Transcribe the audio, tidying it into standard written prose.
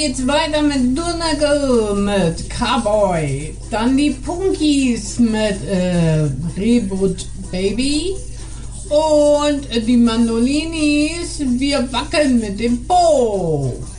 geht's weiter mit Donegal mit Cowboy. Dann die Punkies mit Reboot Baby. Und die Mandolinis, wir wackeln mit dem Po.